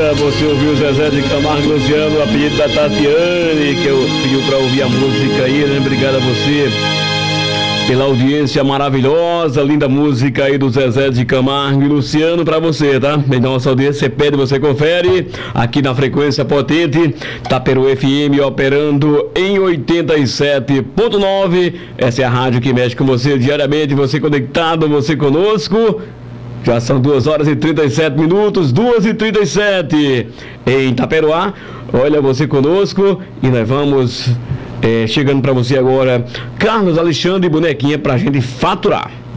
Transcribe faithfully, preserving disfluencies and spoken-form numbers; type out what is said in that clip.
frequência, você ouviu Zezé de Camargo e Luciano, o apelido da Tatiane, que eu pediu para ouvir a música aí, né? Obrigado a você pela audiência maravilhosa, linda música aí do Zezé de Camargo e Luciano pra você, tá? Então, nossa audiência, você pede, você confere, aqui na frequência potente, Taperu F M operando em oitenta e sete ponto nove, essa é a rádio que mexe com você diariamente, você conectado, você conosco. Já são duas horas e trinta e sete minutos, duas e trinta e sete em Itaperuá. Olha, você conosco e nós vamos é, chegando para você agora, Carlos Alexandre Bonequinha, pra gente faturar.